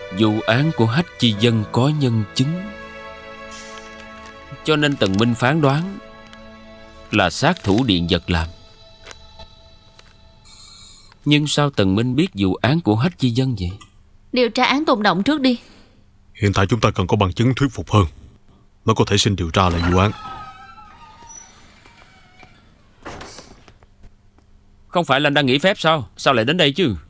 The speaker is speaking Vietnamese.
Vụ án của Hách Chi Dân có nhân chứng, cho nên Tần Minh phán đoán là sát thủ Điện Vật làm. Nhưng sao Tần Minh biết vụ án của Hách Chi Dân vậy? Điều tra án tồn động trước đi. Hiện tại chúng ta cần có bằng chứng thuyết phục hơn mới có thể xin điều tra lại vụ án. Không phải là anh đang nghỉ phép sao? Sao lại đến đây chứ?